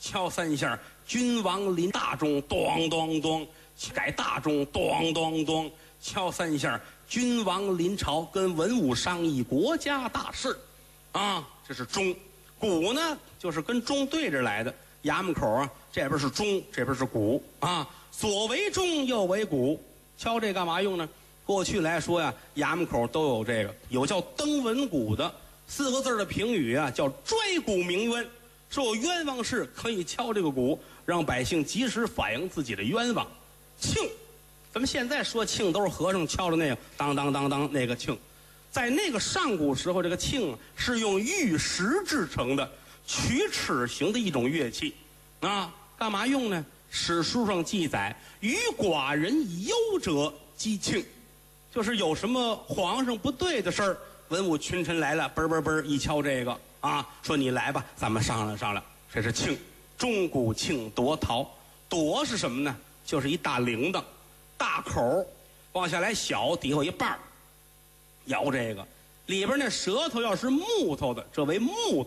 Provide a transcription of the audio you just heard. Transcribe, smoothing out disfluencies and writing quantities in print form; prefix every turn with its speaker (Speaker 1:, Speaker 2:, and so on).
Speaker 1: 敲3下，君王临大钟，咚咚咚，改大钟，咚咚咚，敲3下，君王临朝，跟文武商议国家大事，啊，这是钟。鼓呢，就是跟钟对着来的，衙门口啊，这边是钟，这边是鼓啊，左为钟，右为鼓，敲这干嘛用呢？过去来说呀，衙门口都有这个，有叫登文鼓的，4个字的评语啊，叫拽鼓鸣冤，说有冤枉事可以敲这个鼓，让百姓及时反映自己的冤枉。磬，咱们现在说磬都是和尚敲的那个当当当当那个磬，在那个上古时候，这个磬是用玉石制成的曲尺形的一种乐器，啊，干嘛用呢？史书上记载，与寡人以忧者击磬，就是有什么皇上不对的事儿，文武群臣来了，嘣嘣嘣一敲这个啊，说你来吧，咱们商量商量。这是磬，钟鼓磬铎陶。铎是什么呢？就是一大铃铛，大口往下来小，底下有一半摇这个，里边那舌头要是木头的，这为木